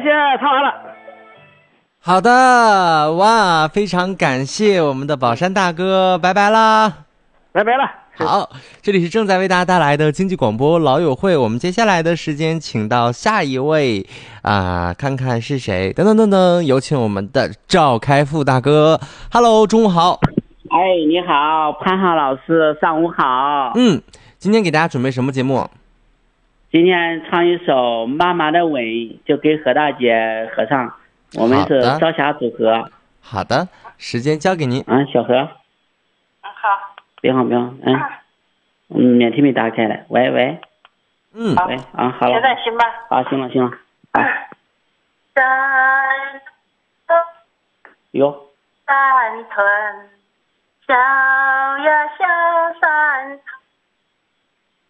谢，唱完了。 好的，哇，非常感谢我们的宝山大哥，拜拜啦， 拜拜了。 好，这里是正在为大家带来的经济广播老友会，我们接下来的时间请到下一位看看是谁，等等等等，有请我们的赵开复大哥。Hello， 中午好。 哎，你好，潘浩老师，上午好。 今天给大家准备什么节目？ 今天唱一首《妈妈的吻》，就给何大姐合唱，我们是朝霞组合。 好的，时间交给您。 小何。 好。 别好，免提没打开了。喂。喂，好了。 现在行吧？ 好，行了。哟。 山村，小呀小山